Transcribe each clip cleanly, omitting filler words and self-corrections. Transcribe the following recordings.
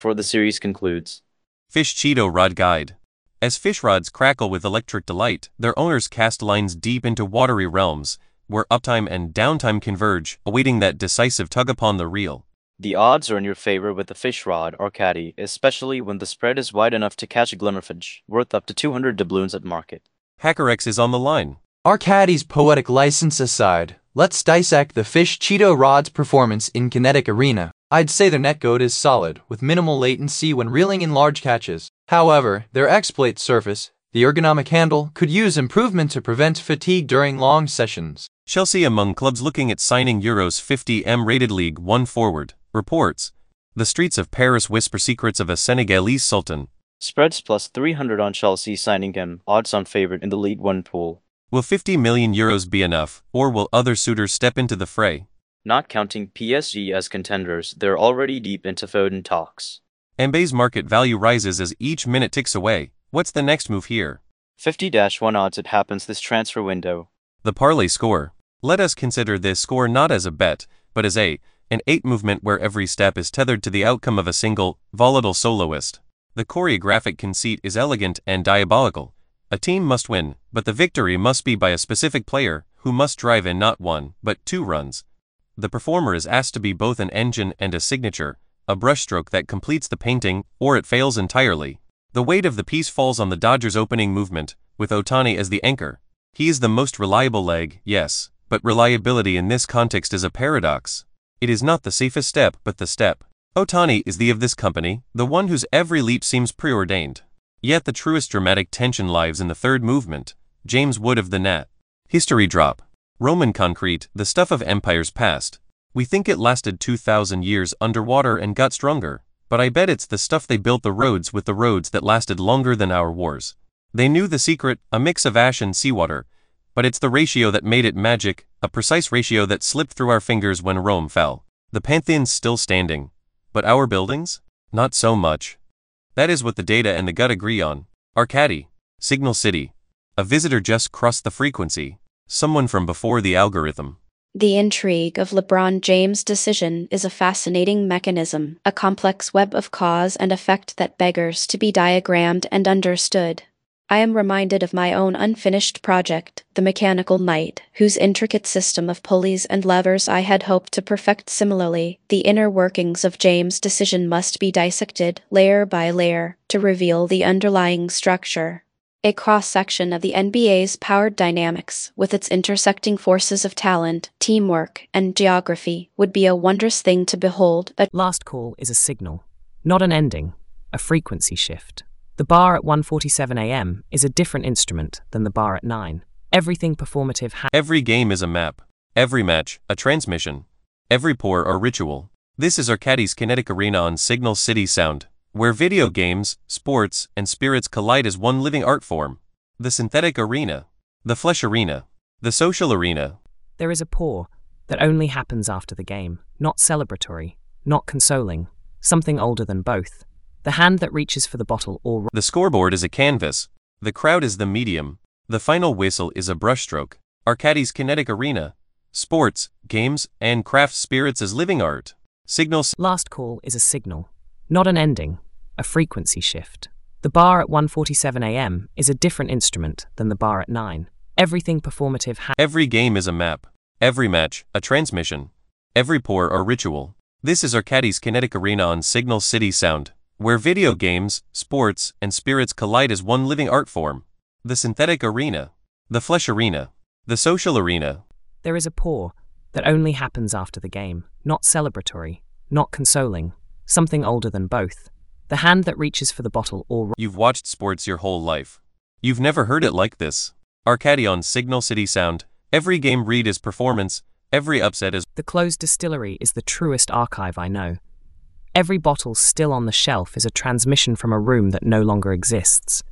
before the series concludes. Fish Cheeto Rod Guide. As fish rods crackle with electric delight, their owners cast lines deep into watery realms, where uptime and downtime converge, awaiting that decisive tug upon the reel. The odds are in your favor with the fish rod or caddy, especially when the spread is wide enough to catch a glimmerfish, worth up to 200 doubloons at market. HackerX is on the line. Our caddy's poetic license aside, let's dissect the Fish Cheeto Rod's performance in Kinetic Arena. I'd say their netcode is solid, with minimal latency when reeling in large catches. However, their exploit surface, the ergonomic handle, could use improvement to prevent fatigue during long sessions. Chelsea among clubs looking at signing Euros 50M rated League 1 forward, reports. The streets of Paris whisper secrets of a Senegalese sultan. Spreads plus 300 on Chelsea signing him, odds on favorite in the League 1 pool. Will 50 million euros be enough, or will other suitors step into the fray? Not counting PSG as contenders, they're already deep into Foden talks. Mbappé's market value rises as each minute ticks away. What's the next move here? 50-1 odds it happens this transfer window. The parlay score. Let us consider this score not as a bet, but as an 8 movement where every step is tethered to the outcome of a single, volatile soloist. The choreographic conceit is elegant and diabolical. A team must win, but the victory must be by a specific player, who must drive in not 1, but 2 runs. The performer is asked to be both an engine and a signature, a brushstroke that completes the painting, or it fails entirely. The weight of the piece falls on the Dodgers' opening movement, with Ohtani as the anchor. He is the most reliable leg, yes, but reliability in this context is a paradox. It is not the safest step, but the step. Ohtani is the of this company, the one whose every leap seems preordained. Yet the truest dramatic tension lies in the third movement, James Wood of the Nat. History drop. Roman concrete, the stuff of empires past. We think it lasted 2,000 years underwater and got stronger, but I bet it's the stuff they built the roads with, the roads that lasted longer than our wars. They knew the secret, a mix of ash and seawater, but it's the ratio that made it magic, a precise ratio that slipped through our fingers when Rome fell. The Pantheon's still standing. But our buildings? Not so much. That is what the data and the gut agree on. Arcady. Signal City. A visitor just crossed the frequency. Someone from before the algorithm. The intrigue of LeBron James' decision is a fascinating mechanism, a complex web of cause and effect that beggars to be diagrammed and understood. I am reminded of my own unfinished project, The Mechanical Knight, whose intricate system of pulleys and levers I had hoped to perfect similarly. The inner workings of James' decision must be dissected, layer by layer, to reveal the underlying structure. A cross-section of the NBA's power dynamics, with its intersecting forces of talent, teamwork, and geography, would be a wondrous thing to behold. Last call is a signal, not an ending, a frequency shift. The bar at 1:47 a.m. is a different instrument than the bar at 9. Everything performative Every game is a map. Every match, a transmission. Every pour or ritual. This is Arcady's Kinetic Arena on Signal City Sound, where video games, sports, and spirits collide as one living art form. The synthetic arena. The flesh arena. The social arena. There is a pour that only happens after the game, not celebratory, not consoling, something older than both. The hand that reaches for the bottle or... The scoreboard is a canvas. The crowd is the medium. The final whistle is a brushstroke. Arcady's Kinetic Arena. Sports, games, and craft spirits as living art. Signals. Last call is a signal, not an ending, a frequency shift. The bar at 1:47 a.m. is a different instrument than the bar at 9. Everything performative Every game is a map. Every match, a transmission. Every pour or ritual. This is Arcady's Kinetic Arena on Signal City Sound, where video games, sports, and spirits collide as one living art form. The synthetic arena. The flesh arena. The social arena. There is a pour that only happens after the game, not celebratory, not consoling, something older than both. The hand that reaches for the bottle or... You've watched sports your whole life. You've never heard it like this. Arcady on Signal City Sound. Every game read is performance, every upset is... The closed distillery is the truest archive I know. Every bottle still on the shelf is a transmission from a room that no longer exists.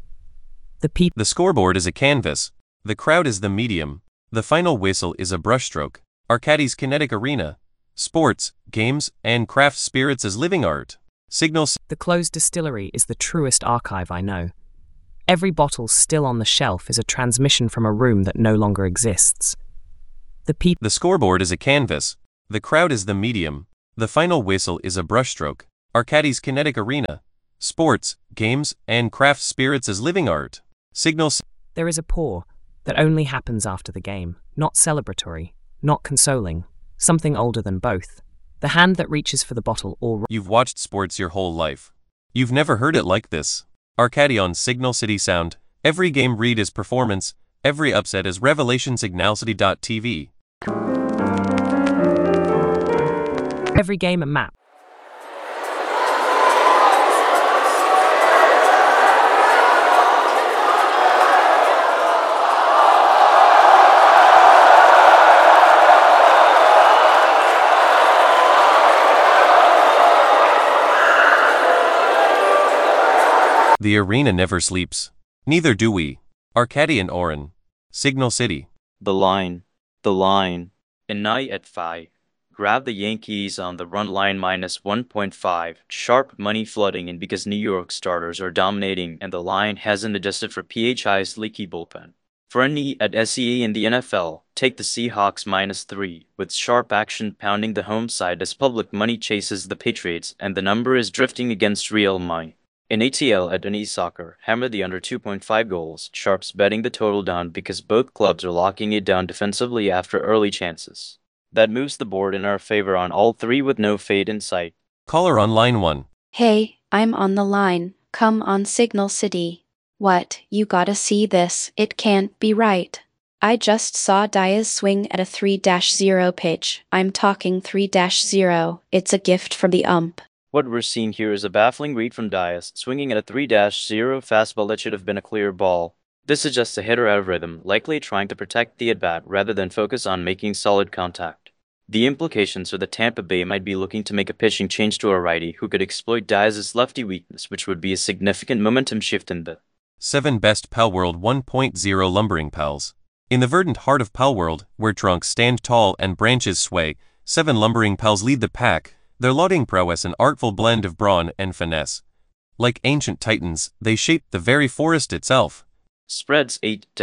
The scoreboard is a canvas. The crowd is the medium. The final whistle is a brushstroke. Arcady's Kinetic Arena. Sports, games, and craft spirits as living art. Signals. The closed distillery is the truest archive I know. Every bottle still on the shelf is a transmission from a room that no longer exists. The scoreboard is a canvas. The crowd is the medium. The final whistle is a brushstroke. Arcadie's Kinetic Arena. Sports, games, and craft spirits as living art. Signal. There is a pour that only happens after the game, not celebratory, not consoling, something older than both. The hand that reaches for the bottle or... You've watched sports your whole life. You've never heard it like this. Arcadie on Signal City Sound. Every game read is performance, every upset is revelation. Signalcity.tv. Every game a map. The arena never sleeps. Neither do we. Arcadie and Oren. Signal City. The line. The line. And night at 5. Grab the Yankees on the run line minus 1.5. Sharp money flooding in because New York starters are dominating and the line hasn't adjusted for PHI's leaky bullpen. For any at SEA in the NFL, take the Seahawks minus 3, with sharp action pounding the home side as public money chases the Patriots and the number is drifting against real money. In ATL at Any Soccer, hammer the under 2.5 goals, sharps betting the total down because both clubs are locking it down defensively after early chances. That moves the board in our favor on all three with no fade in sight. Caller on line 1. Hey, I'm on the line. Come on Signal City. What, you gotta see this, it can't be right. I just saw Diaz swing at a 3-0 pitch. I'm talking 3-0, it's a gift from the ump. What we're seeing here is a baffling read from Diaz, swinging at a 3-0 fastball that should have been a clear ball. This suggests a hitter out of rhythm, likely trying to protect the at-bat rather than focus on making solid contact. The implications are that Tampa Bay might be looking to make a pitching change to a righty who could exploit Diaz's lefty weakness, which would be a significant momentum shift in the 7 Best Pal World 1.0 Lumbering Pals. In the verdant heart of Pal World, where trunks stand tall and branches sway, 7 lumbering pals lead the pack, their lauding prowess an artful blend of brawn and finesse. Like ancient titans, they shape the very forest itself. Spreads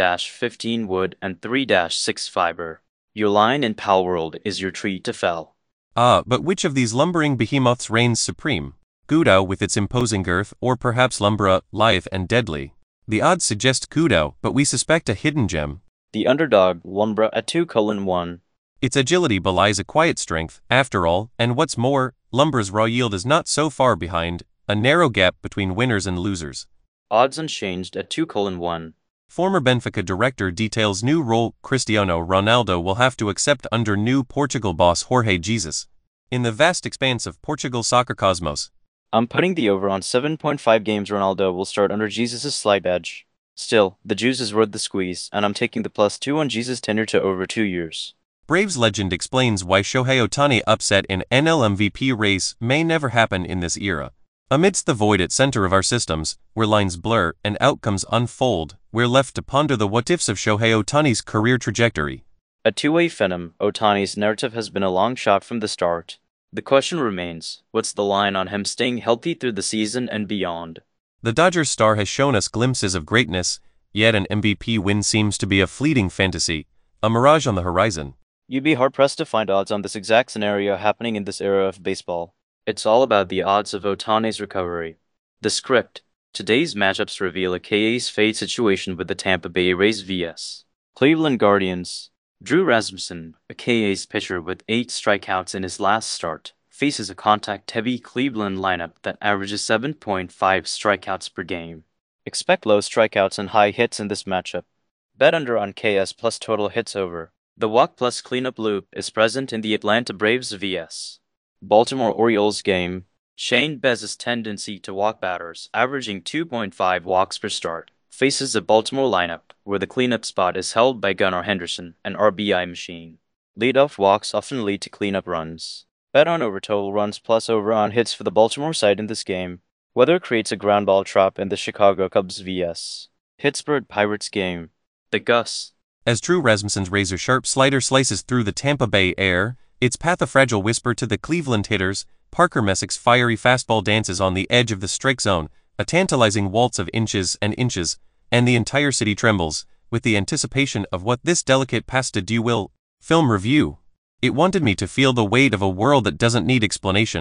8-15 wood and 3-6 fiber. Your line in Pal World is your treat to fell. Ah, but which of these lumbering behemoths reigns supreme? Gudao with its imposing girth, or perhaps Lumbra, lithe and deadly? The odds suggest Gudao, but we suspect a hidden gem. The underdog, Lumbra at 2:1. Its agility belies a quiet strength, after all, and what's more, Lumbra's raw yield is not so far behind, a narrow gap between winners and losers. Odds unchanged at 2:1. Former Benfica director details new role Cristiano Ronaldo will have to accept under new Portugal boss Jorge Jesus. In the vast expanse of Portugal's soccer cosmos, I'm putting the over on 7.5 games Ronaldo will start under Jesus' slight edge. Still, the juice is worth the squeeze, and I'm taking the +2 on Jesus' tenure to over 2 years. Braves legend explains why Shohei Ohtani upset in NL MVP race may never happen in this era. Amidst the void at center of our systems, where lines blur and outcomes unfold, we're left to ponder the what-ifs of Shohei Ohtani's career trajectory. A two-way phenom, Ohtani's narrative has been a long shot from the start. The question remains, what's the line on him staying healthy through the season and beyond? The Dodgers star has shown us glimpses of greatness, yet an MVP win seems to be a fleeting fantasy, a mirage on the horizon. You'd be hard-pressed to find odds on this exact scenario happening in this era of baseball. It's all about the odds of Ohtani's recovery. The script. Today's matchups reveal a KA's fade situation with the Tampa Bay Rays vs. Cleveland Guardians. Drew Rasmussen, a KA's pitcher with 8 strikeouts in his last start, faces a contact-heavy Cleveland lineup that averages 7.5 strikeouts per game. Expect low strikeouts and high hits in this matchup. Bet under on KS plus total hits over. The walk plus cleanup loop is present in the Atlanta Braves vs. Baltimore Orioles game. Shane Bez's tendency to walk batters, averaging 2.5 walks per start, faces a Baltimore lineup where the cleanup spot is held by Gunnar Henderson, an RBI machine. Leadoff walks often lead to cleanup runs. Bet on over total runs plus over on hits for the Baltimore side in this game. Weather creates a ground ball trap in the Chicago Cubs vs. Pittsburgh Pirates game. The Gus. As Drew Rasmussen's razor-sharp slider slices through the Tampa Bay air, its pathofragile whisper to the Cleveland hitters, Parker Messick's fiery fastball dances on the edge of the strike zone, a tantalizing waltz of inches, and the entire city trembles, with the anticipation of what this delicate pas de deux will. Film review. It wanted me to feel the weight of a world that doesn't need explanation,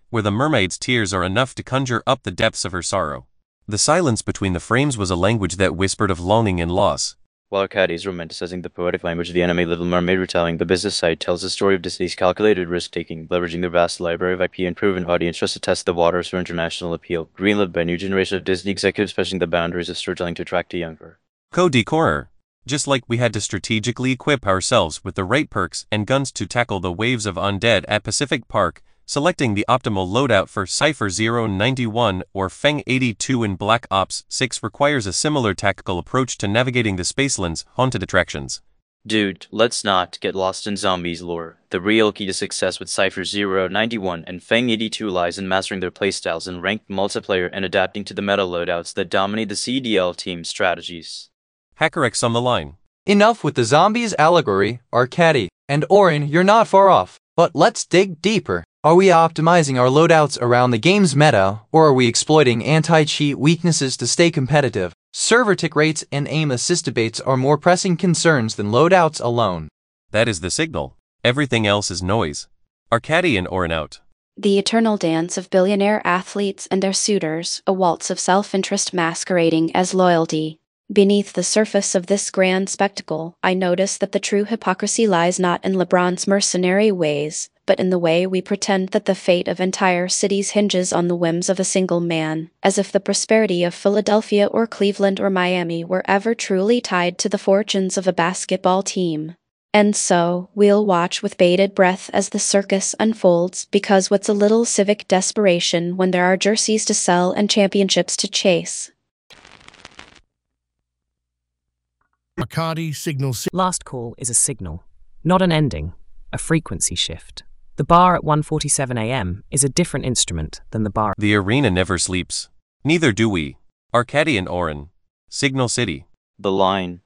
where the mermaid's tears are enough to conjure up the depths of her sorrow. The silence between the frames was a language that whispered of longing and loss. While Arcady is romanticizing the poetic language of the anime Little Mermaid retelling, the business side tells the story of Disney's calculated risk-taking, leveraging their vast library of IP and proven audience just to test the waters for international appeal, greenlit by a new generation of Disney executives pushing the boundaries of storytelling to attract the younger. Co-decorer. Just like we had to strategically equip ourselves with the right perks and guns to tackle the waves of undead at Pacific Park, selecting the optimal loadout for Cypher 091 or Feng 82 in Black Ops 6 requires a similar tactical approach to navigating the Spaceland's haunted attractions. Dude, let's not get lost in zombies lore. The real key to success with Cypher 091 and Feng 82 lies in mastering their playstyles in ranked multiplayer and adapting to the meta loadouts that dominate the CDL team's strategies. HackerX on the line. Enough with the zombies allegory, Arcady. And Orin, you're not far off. But let's dig deeper. Are we optimizing our loadouts around the game's meta, or are we exploiting anti-cheat weaknesses to stay competitive? Server tick rates and aim assist debates are more pressing concerns than loadouts alone. That is the signal. Everything else is noise. Arcady and Orin out. The eternal dance of billionaire athletes and their suitors, a waltz of self-interest masquerading as loyalty. Beneath the surface of this grand spectacle, I notice that the true hypocrisy lies not in LeBron's mercenary ways, but in the way we pretend that the fate of entire cities hinges on the whims of a single man, as if the prosperity of Philadelphia or Cleveland or Miami were ever truly tied to the fortunes of a basketball team. And so, we'll watch with bated breath as the circus unfolds, because what's a little civic desperation when there are jerseys to sell and championships to chase? Arcady signal. Last call is a signal, not an ending, a frequency shift. The bar at 1:47 a.m. is a different instrument than the bar. The arena never sleeps. Neither do we. Arcady and Orin. Signal City. The line.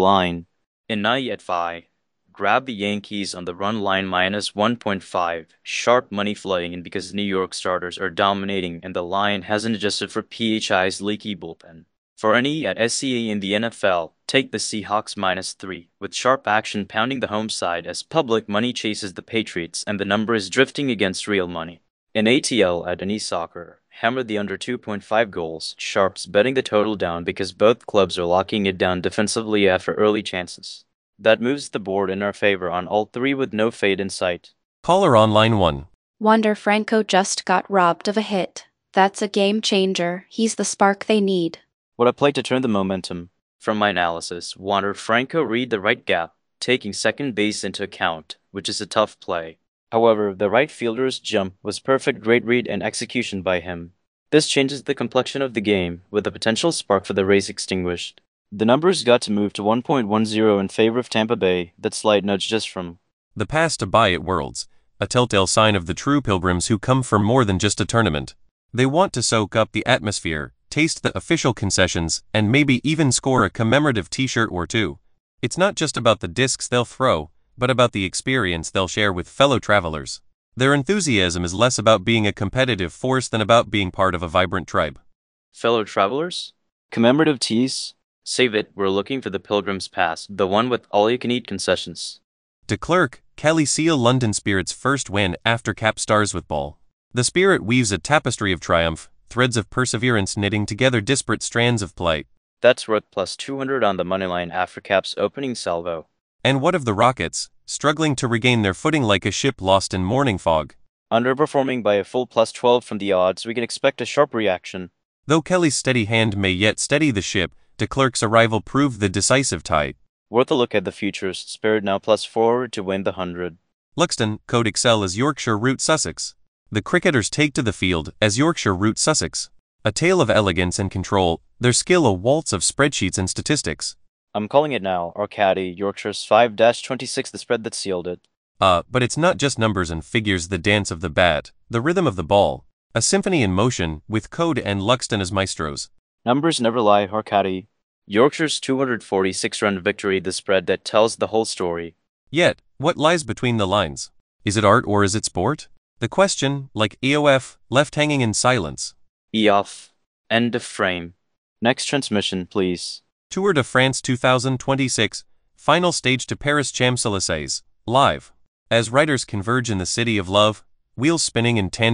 In night at 5. Grab the Yankees on the run line minus 1.5. Sharp money flooding in because New York starters are dominating and the line hasn't adjusted for PHI's leaky bullpen. For any at SCA in the NFL, take the Seahawks minus 3, with sharp action pounding the home side as public money chases the Patriots and the number is drifting against real money. In ATL at any soccer, hammer the under 2.5 goals, sharps betting the total down because both clubs are locking it down defensively after early chances. That moves the board in our favor on all three with no fade in sight. Caller on line 1. Wander Franco just got robbed of a hit. That's a game changer. He's the spark they need. What a play to turn the momentum. From my analysis, Wander Franco read the right gap, taking second base into account, which is a tough play. However, the right fielder's jump was perfect, great read and execution by him. This changes the complexion of the game, with the potential spark for the race extinguished. The numbers got to move to 1.10 in favor of Tampa Bay, that slight nudge just from the pass to buy at Worlds, a telltale sign of the true pilgrims who come for more than just a tournament. They want to soak up the atmosphere, taste the official concessions, and maybe even score a commemorative t-shirt or two. It's not just about the discs they'll throw, but about the experience they'll share with fellow travelers. Their enthusiasm is less about being a competitive force than about being part of a vibrant tribe. Fellow travelers? Commemorative tees? Save it, we're looking for the Pilgrim's Pass, the one with all-you-can-eat concessions. De Klerk, Kelly Seal London Spirit's first win after Cap stars with ball. The Spirit weaves a tapestry of triumph, threads of perseverance knitting together disparate strands of play. That's worth plus 200 on the moneyline after Cap's opening salvo. And what of the Rockets, struggling to regain their footing like a ship lost in morning fog? Underperforming by a full plus 12 from the odds, we can expect a sharp reaction. Though Kelly's steady hand may yet steady the ship, De Klerk's arrival proved the decisive tie. Worth a look at the futures, Spirit now plus 4 to win the 100. Luxton, code Excel as Yorkshire Route Sussex. The cricketers take to the field as Yorkshire Route Sussex. A tale of elegance and control, their skill a waltz of spreadsheets and statistics. I'm calling it now, Arcady, Yorkshire's 5-26 the spread that sealed it. But it's not just numbers and figures, the dance of the bat, the rhythm of the ball. A symphony in motion, with Code and Luxton as maestros. Numbers never lie, Arcady. Yorkshire's 246-run victory, the spread that tells the whole story. Yet, what lies between the lines? Is it art or is it sport? The question, like EOF, left hanging in silence. EOF. End of frame. Next transmission, please. Tour de France 2026, final stage to Paris Champs-Élysées, live. As riders converge in the city of love, wheels spinning in tandem,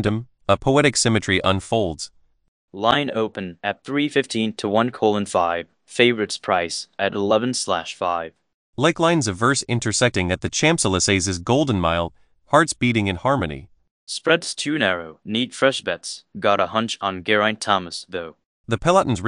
A poetic symmetry unfolds. Line open at 3:15 to 1:5. Favorites price at 11/5. Like lines of verse intersecting at the Champs-Élysées' Golden Mile, hearts beating in harmony. Spreads too narrow, need fresh bets. Got a hunch on Geraint Thomas, though. The Peloton's